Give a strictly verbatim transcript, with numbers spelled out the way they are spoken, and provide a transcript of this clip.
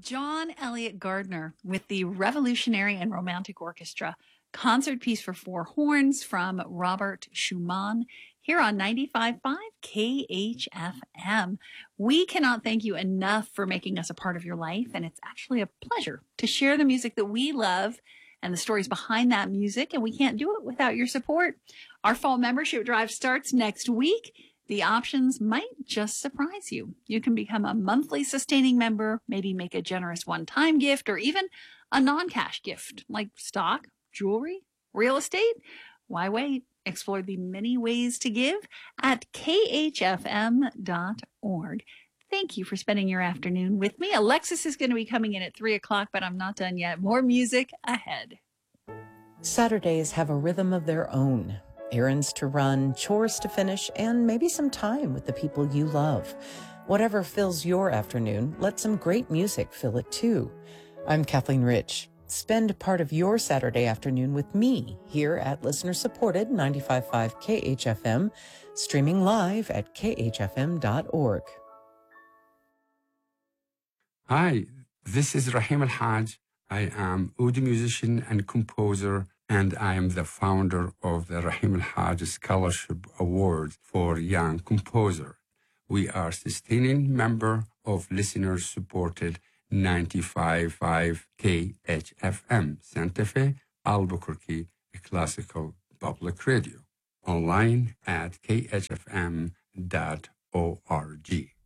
John Elliott Gardner with the Revolutionary and Romantic Orchestra, concert piece for four horns from Robert Schumann, here on ninety-five point five K H F M. We cannot thank you enough for making us a part of your life, and it's actually a pleasure to share the music that we love and the stories behind that music, and we can't do it without your support. Our fall membership drive starts next week. The options might just surprise you. You can become a monthly sustaining member, maybe make a generous one-time gift, or even a non-cash gift like stock, jewelry, real estate. Why wait? Explore the many ways to give at K H F M dot org. Thank you for spending your afternoon with me. Alexis is going to be coming in at three o'clock, but I'm not done yet. More music ahead. Saturdays have a rhythm of their own. Errands to run, chores to finish, and maybe some time with the people you love. Whatever fills your afternoon, let some great music fill it too. I'm Kathleen Rich. Spend part of your Saturday afternoon with me here at listener-supported ninety-five point five K H F M, streaming live at K H F M dot org. Hi, this is Rahim Al-Haj. I am Oud musician and composer, and I am the founder of the Rahim Al-Haj Scholarship Award for Young Composer. We are sustaining member of listener-supported ninety-five point five K H F M, Santa Fe, Albuquerque, a classical public radio. Online at K H F M dot org.